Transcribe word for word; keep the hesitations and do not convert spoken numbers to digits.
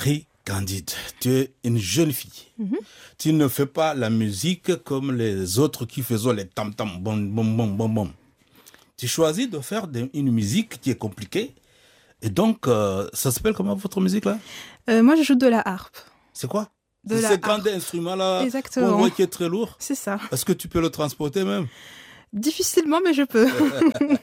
Marie-Candide, tu es une jeune fille. Mm-hmm. Tu ne fais pas la musique comme les autres qui faisaient les tam-tam, bon, bon, bon, bon, bon. Tu choisis de faire de, une musique qui est compliquée. Et donc, euh, ça s'appelle comment votre musique là? euh, Moi, je joue de la harpe. C'est quoi? De C'est ce grand instrument là qu'on voit qui est très lourd. C'est ça. Est-ce que tu peux le transporter même? Difficilement, mais je peux.